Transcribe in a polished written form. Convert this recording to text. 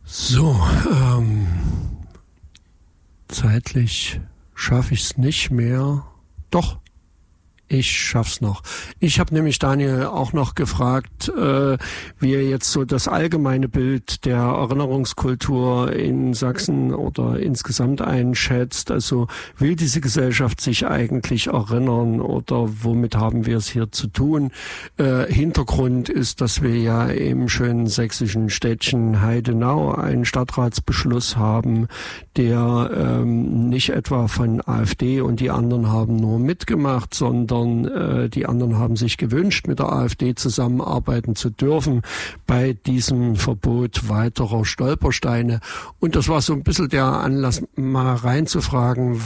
So, zeitlich schaffe ich es nicht mehr. Doch, ich schaff's noch. Ich habe nämlich Daniel auch noch gefragt, wie er jetzt so das allgemeine Bild der Erinnerungskultur in Sachsen oder insgesamt einschätzt. Also will diese Gesellschaft sich eigentlich erinnern oder womit haben wir es hier zu tun? Hintergrund ist, dass wir ja im schönen sächsischen Städtchen Heidenau einen Stadtratsbeschluss haben, der nicht etwa von AfD und die anderen haben nur mitgemacht, sondern die anderen haben sich gewünscht, mit der AfD zusammenarbeiten zu dürfen bei diesem Verbot weiterer Stolpersteine. Und das war so ein bisschen der Anlass, mal reinzufragen,